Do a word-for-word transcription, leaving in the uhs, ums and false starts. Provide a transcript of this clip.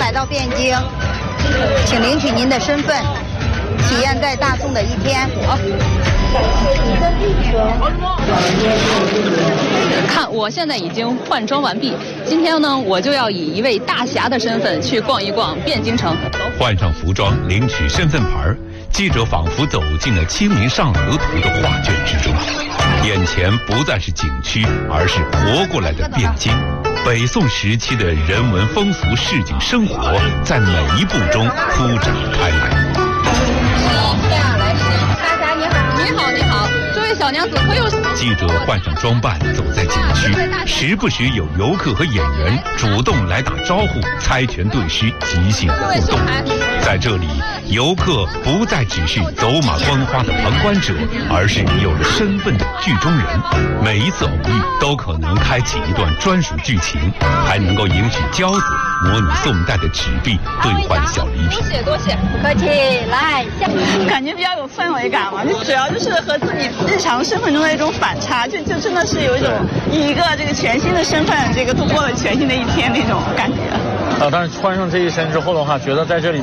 来到汴京，请领取您的身份，体验在大宋的一天。好。 看，我现在已经换装完毕。今天呢，我就要以一位大侠的身份去逛一逛汴京城。 换上服装，领取身份牌，记者仿佛走进了《清明上河图》的画卷之中。眼前不再是景区，而是活过来的汴京。北宋时期的人文风俗、市井生活，在每一步中铺展开来。 你好，你好，这位小娘子可有？ 记者换上装扮，走在景区，时不时有游客和演员主动来打招呼，猜拳对诗，即兴互动。在这里，游客不再只是走马观花的旁观者，而是有了身份的剧中人。每一次偶遇都可能开启一段专属剧情，还能够迎娶娇子，模拟宋代的纸币兑换小礼品。 多谢多谢， 不客气。来， 感觉比较有氛围感嘛，就主要就是和自己日常身份中的一种反差，就就真的是有一种以一个这个全新的身份，这个度过了全新的一天那种感觉。 啊，但是穿上这一身之后的话，觉得在这里。